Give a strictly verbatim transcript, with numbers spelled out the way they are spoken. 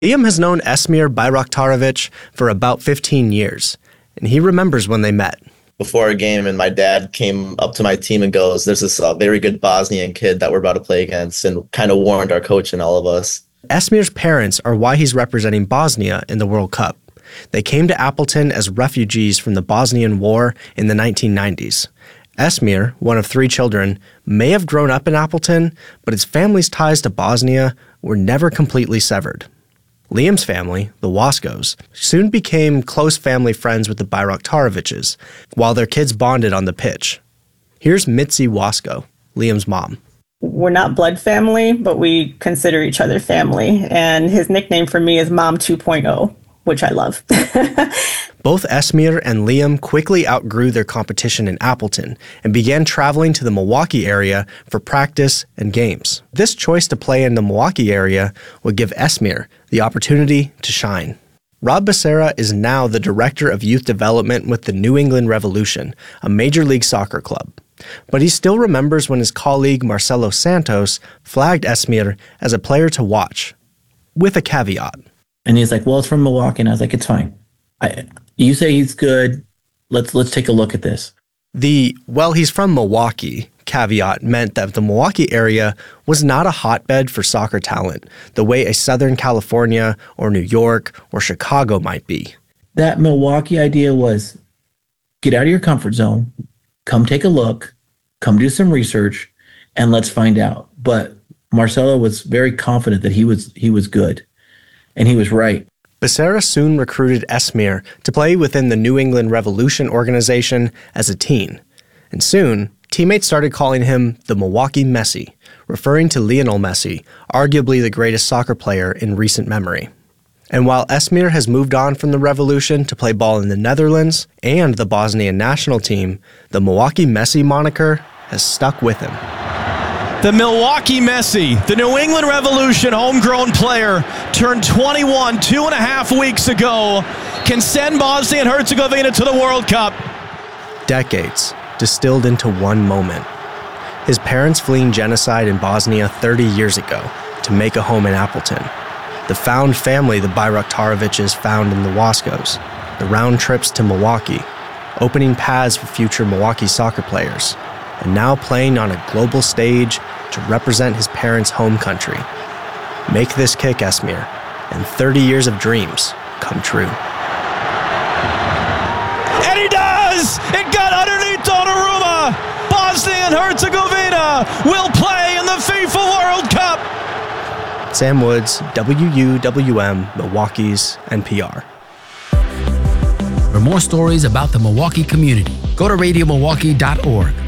Liam has known Esmir Bayraktarovic for about fifteen years, and he remembers when they met. Before a game, and my dad came up to my team and goes, there's this uh, very good Bosnian kid that we're about to play against, and kind of warned our coach and all of us. Esmir's parents are why he's representing Bosnia in the World Cup. They came to Appleton as refugees from the Bosnian War in the nineteen nineties. Esmir, one of three children, may have grown up in Appleton, but his family's ties to Bosnia were never completely severed. Liam's family, the Waskos, soon became close family friends with the Bayraktaroviches, while their kids bonded on the pitch. Here's Mitzi Wasko, Liam's mom. We're not blood family, but we consider each other family. And his nickname for me is Mom two point oh, which I love. Both Esmir and Liam quickly outgrew their competition in Appleton and began traveling to the Milwaukee area for practice and games. This choice to play in the Milwaukee area would give Esmir the opportunity to shine. Rob Becerra is now the Director of Youth Development with the New England Revolution, a Major League Soccer club. But he still remembers when his colleague Marcelo Santos flagged Esmir as a player to watch, with a caveat. And he's like, well, it's from Milwaukee. And I was like, it's fine. I, you say he's good. Let's let's take a look at this. The, well, he's from Milwaukee caveat meant that the Milwaukee area was not a hotbed for soccer talent, the way a Southern California or New York or Chicago might be. That Milwaukee idea was, get out of your comfort zone, come take a look, come do some research, and let's find out. But Marcelo was very confident that he was he was good. And he was right. Becerra soon recruited Esmir to play within the New England Revolution organization as a teen. And soon, teammates started calling him the Milwaukee Messi, referring to Lionel Messi, arguably the greatest soccer player in recent memory. And while Esmir has moved on from the Revolution to play ball in the Netherlands and the Bosnian national team, the Milwaukee Messi moniker has stuck with him. The Milwaukee Messi, the New England Revolution homegrown player, turned twenty-one two and a half weeks ago, can send Bosnia and Herzegovina to the World Cup. Decades distilled into one moment. His parents fleeing genocide in Bosnia thirty years ago to make a home in Appleton. The found family the Bayraktaroviches found in the Waskos. The round trips to Milwaukee, opening paths for future Milwaukee soccer players. And now playing on a global stage to represent his parents' home country. Make this kick, Esmir, and thirty years of dreams come true. And he does! It got underneath Donnarumma! Bosnia and Herzegovina will play in the FIFA World Cup! Sam Woods, W U W M, Milwaukee's N P R. For more stories about the Milwaukee community, go to radio milwaukee dot org.